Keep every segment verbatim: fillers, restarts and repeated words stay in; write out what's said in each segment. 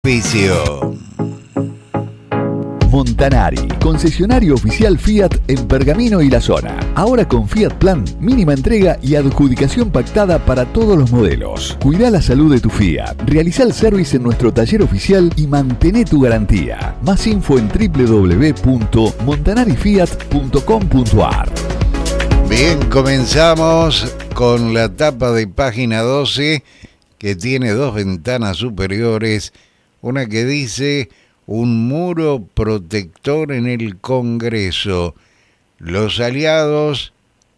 Vicio. Montanari, concesionario oficial Fiat en Pergamino y la zona. Ahora con Fiat Plan, mínima entrega y adjudicación pactada para todos los modelos. Cuidá la salud de tu Fiat. Realizá el service en nuestro taller oficial y mantén tu garantía. Más info en doble u doble u doble u punto montanari fiat punto com punto a r. Bien, comenzamos con la tapa de página doce, que tiene dos ventanas superiores. Una que dice: un muro protector en el Congreso. Los aliados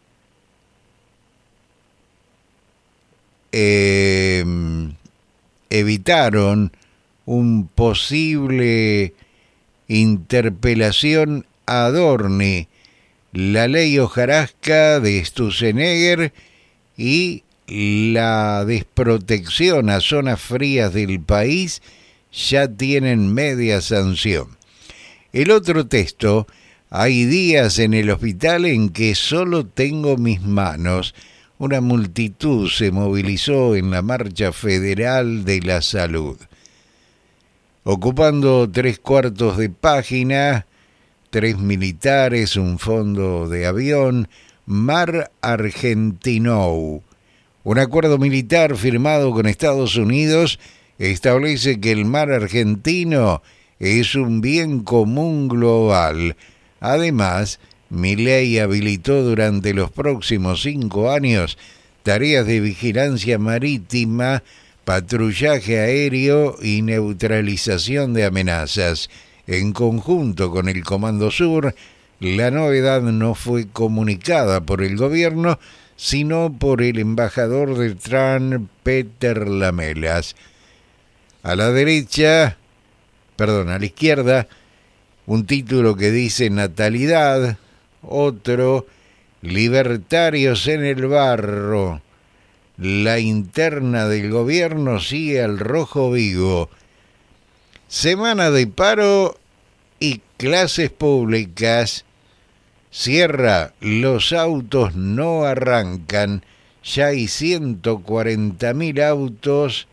eh, evitaron un posible interpelación a Adorni, la ley hojarasca de Sturzenegger y la desprotección a zonas frías del país ya tienen media sanción. El otro texto: hay días en el hospital en que solo tengo mis manos. Una multitud se movilizó en la Marcha Federal de la Salud. Ocupando tres cuartos de página, tres militares, un fondo de avión, Mar Argentino. Un acuerdo militar firmado con Estados Unidos establece que el mar argentino es un bien común global. Además, Milei habilitó durante los próximos cinco años tareas de vigilancia marítima, patrullaje aéreo y neutralización de amenazas. En conjunto con el Comando Sur, la novedad no fue comunicada por el gobierno, sino por el embajador de Trump, Peter Lamelas. A la derecha, perdón, a la izquierda, un título que dice natalidad, otro, libertarios en el barro. La interna del gobierno sigue al rojo vivo. Semana de paro y clases públicas. Cierra, los autos no arrancan. Ya hay ciento cuarenta mil autos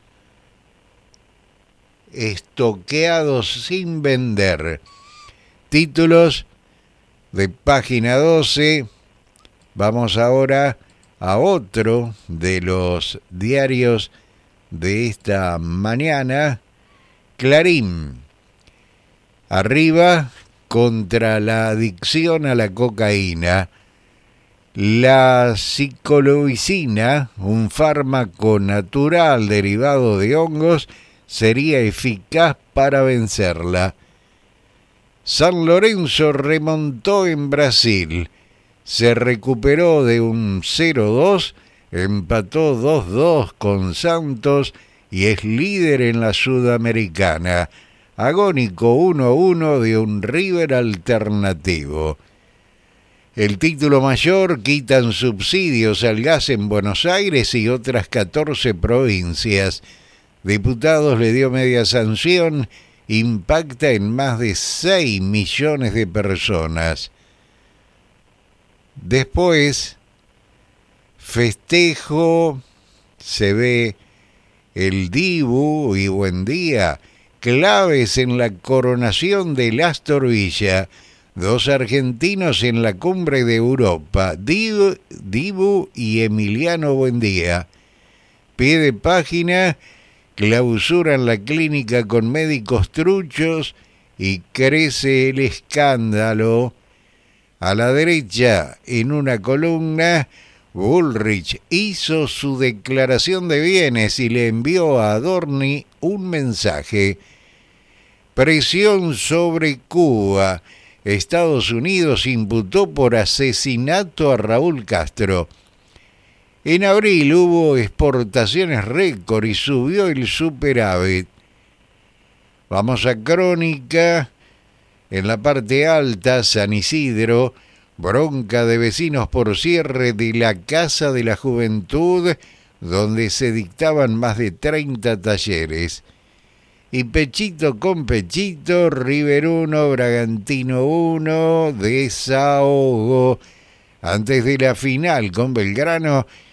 estoqueados sin vender. Títulos de página doce. Vamos ahora a otro de los diarios de esta mañana. Clarín. Arriba, contra la adicción a la cocaína. La psicologicina, un fármaco natural derivado de hongos, sería eficaz para vencerla. San Lorenzo remontó en Brasil. Se recuperó de un cero dos, empató dos dos con Santos y es líder en la Sudamericana. Agónico uno uno de un River alternativo. El título mayor: quitan subsidios al gas en Buenos Aires y otras catorce provincias. Diputados le dio media sanción, impacta en más de seis millones de personas. Después, festejo, se ve el Dibu y Buen Día, claves en la coronación de Astor Villa, dos argentinos en la cumbre de Europa, Dibu, Dibu y Emiliano Buendía. Pie de página: clausuran la clínica con médicos truchos y crece el escándalo. A la derecha, en una columna, Bullrich hizo su declaración de bienes y le envió a Adorni un mensaje. Presión sobre Cuba. Estados Unidos imputó por asesinato a Raúl Castro. En abril hubo exportaciones récord y subió el superávit. Vamos a Crónica. En la parte alta, San Isidro, bronca de vecinos por cierre de la Casa de la Juventud, donde se dictaban más de treinta talleres. Y pechito con pechito, River uno, Bragantino uno, desahogo. Antes de la final con Belgrano,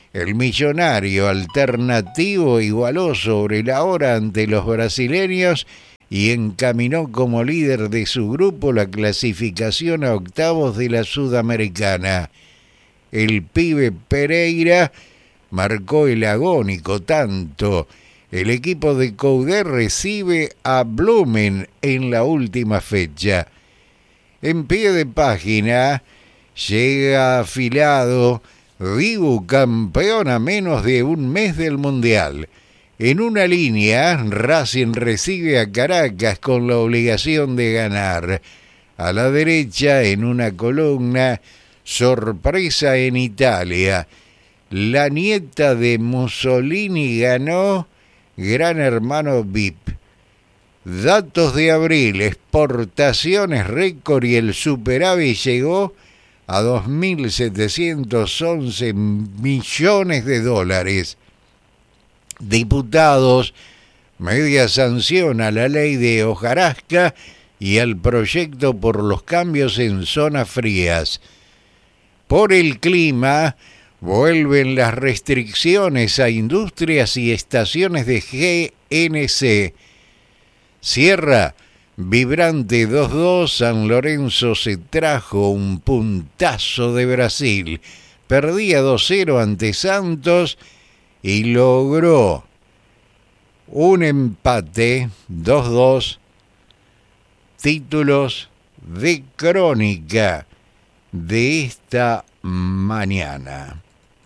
El Millonario Alternativo igualó sobre la hora ante los brasileños y encaminó como líder de su grupo la clasificación a octavos de la Sudamericana. El pibe Pereira marcó el agónico tanto. El equipo de Coudet recibe a Blumen en la última fecha. En pie de página llega afilado Dibu, campeón a menos de un mes del Mundial. En una línea, Racing recibe a Caracas con la obligación de ganar. A la derecha, en una columna, sorpresa en Italia. La nieta de Mussolini ganó Gran Hermano V I P. Datos de abril, exportaciones récord y el superávit llegó a dos mil setecientos once millones de dólares. Diputados, media sanción a la ley de hojarasca y al proyecto por los cambios en zonas frías. Por el clima, vuelven las restricciones a industrias y estaciones de G N C. Sierra, vibrante dos dos, San Lorenzo se trajo un puntazo de Brasil. Perdía dos cero ante Santos y logró un empate dos dos. Títulos de crónica de esta mañana.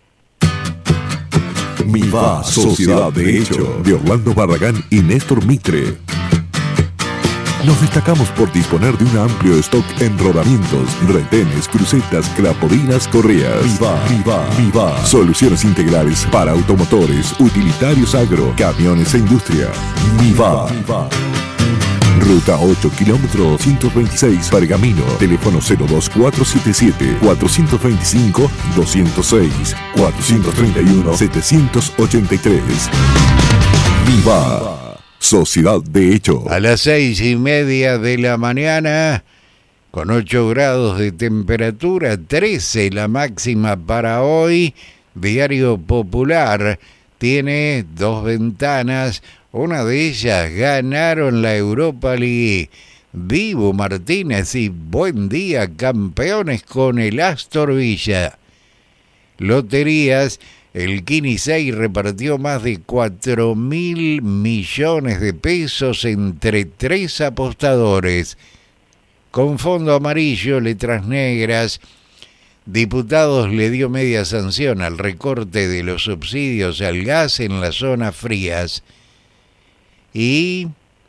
Miva, Sociedad de Hecho, de Orlando Barragán y Néstor Mitre. Nos destacamos por disponer de un amplio stock en rodamientos, retenes, crucetas, clapodinas, correas. Miva, Miva, Miva. Soluciones integrales para automotores, utilitarios agro, camiones e industria. Miva. Miva. Ruta ocho, kilómetro ciento veintiséis, Pergamino. Teléfono cero dos cuatro siete siete, cuatro dos cinco, dos cero seis, cuatro tres uno, siete ocho tres. Viva, Sociedad de Hecho. A las seis y media de la mañana, con ocho grados de temperatura, trece la máxima para hoy. Diario Popular tiene dos ventanas. Una de ellas ganaron la Europa League. Dibu Martínez y Buen Día, campeones con el Astor Villa. Loterías, el Kini seis repartió más de cuatro mil millones de pesos entre tres apostadores. Con fondo amarillo, letras negras, Diputados le dio media sanción al recorte de los subsidios al gas en las zonas frías. Y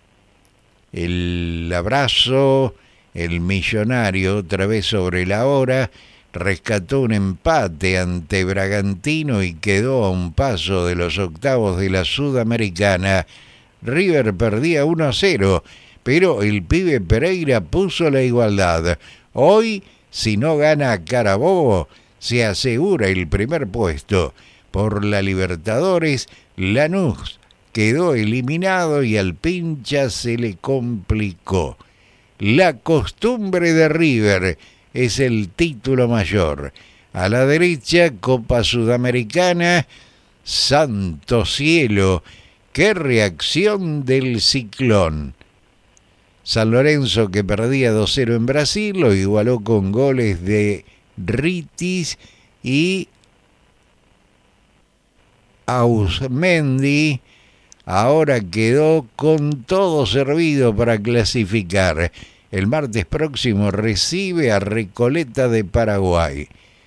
el abrazo, el Millonario, otra vez sobre la hora, rescató un empate ante Bragantino y quedó a un paso de los octavos de la Sudamericana. River perdía uno a cero, pero el pibe Pereira puso la igualdad. Hoy, si no gana Carabobo, se asegura el primer puesto. Por la Libertadores, Lanús quedó eliminado y al Pincha se le complicó. La costumbre de River es el título mayor. A la derecha, Copa Sudamericana, santo cielo, qué reacción del Ciclón. San Lorenzo, que perdía dos cero en Brasil, lo igualó con goles de Ritis y Ausmendi. Ahora quedó con todo servido para clasificar. El martes próximo recibe a Recoleta de Paraguay.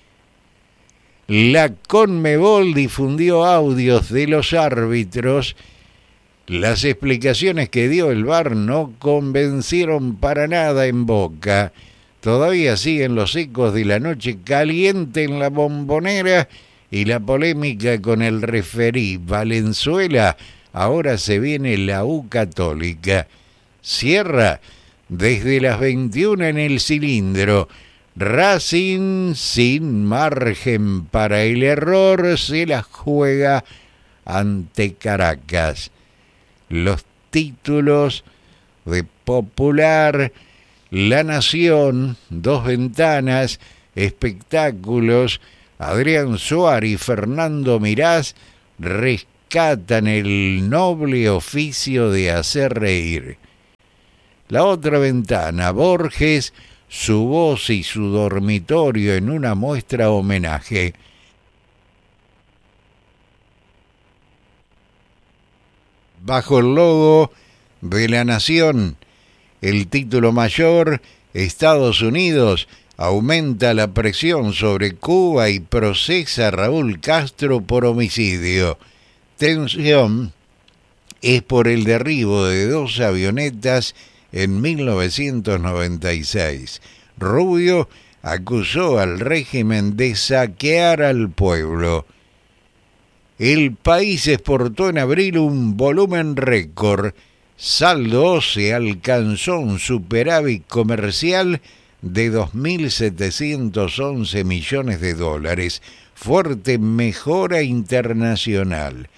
La Conmebol difundió audios de los árbitros. Las explicaciones que dio el V A R no convencieron para nada en Boca. Todavía siguen los ecos de la noche caliente en la Bombonera y la polémica con el referí Valenzuela. Ahora se viene la U Católica. Cierra desde las veintiuna en el cilindro. Racing, sin margen para el error, se la juega ante Caracas. Los títulos de Popular, La Nación, Dos Ventanas, Espectáculos, Adrián Suárez y Fernando Mirás rescatan el noble oficio de hacer reír. La otra ventana, Borges, su voz y su dormitorio en una muestra homenaje. Bajo el logo de La Nación, el título mayor, Estados Unidos aumenta la presión sobre Cuba y procesa a Raúl Castro por homicidio. Tensión es por el derribo de dos avionetas en mil novecientos noventa y seis. Rubio acusó al régimen de saquear al pueblo. El país exportó en abril un volumen récord. Saldo se alcanzó un superávit comercial de dos mil setecientos once millones de dólares. Fuerte mejora internacional.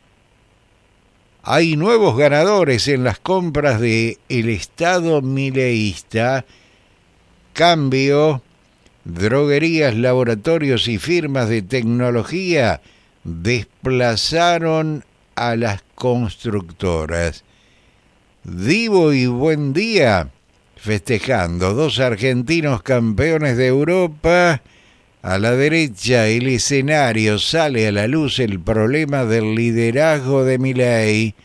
Hay nuevos ganadores en las compras de el Estado mileísta. Cambio, droguerías, laboratorios y firmas de tecnología desplazaron a las constructoras. Divo y Buen Día festejando, dos argentinos campeones de Europa. A la derecha el escenario, sale a la luz el problema del liderazgo de Milei.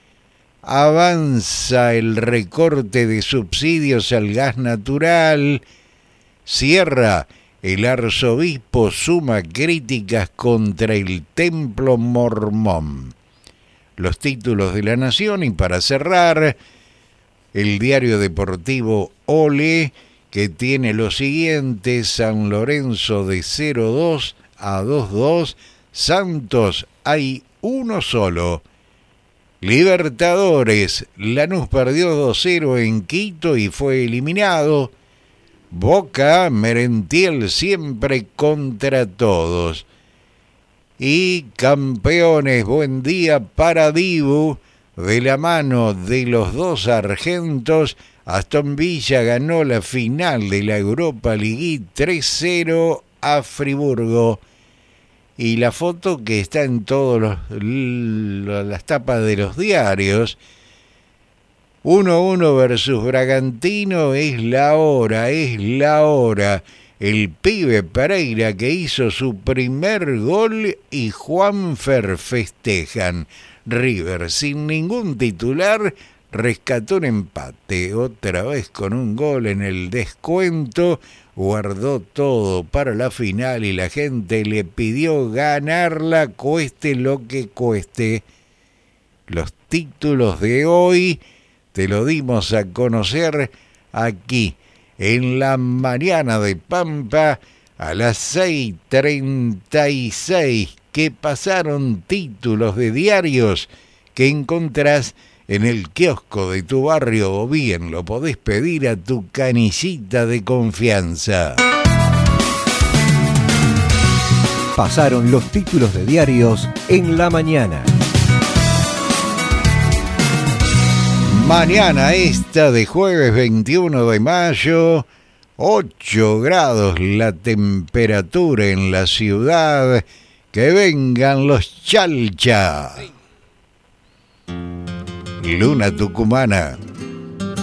Avanza el recorte de subsidios al gas natural. Cierra, el arzobispo suma críticas contra el templo mormón. Los títulos de La Nación, y para cerrar, el diario deportivo Ole, que tiene lo siguiente: San Lorenzo de cero dos a dos dos, Santos hay uno solo. Libertadores, Lanús perdió dos cero en Quito y fue eliminado. Boca, Merentiel siempre contra todos. Y campeones, buen día para Dibu, de la mano de los dos argentos. Aston Villa ganó la final de la Europa League tres cero a Friburgo. Y la foto que está en todas las tapas de los diarios, uno uno versus Bragantino, es la hora, es la hora. El pibe Pereira que hizo su primer gol y Juanfer festejan. River, sin ningún titular, rescató un empate, otra vez con un gol en el descuento, guardó todo para la final y la gente le pidió ganarla, cueste lo que cueste. Los títulos de hoy te lo dimos a conocer aquí, en la mañana de Pampa, a las seis treinta y seis, que pasaron títulos de diarios que encontrás en el kiosco de tu barrio, o bien lo podés pedir a tu canillita de confianza. Pasaron los títulos de diarios en la mañana. Mañana esta de jueves veintiuno de mayo, ocho grados la temperatura en la ciudad. Que vengan los chalcha. Luna tucumana.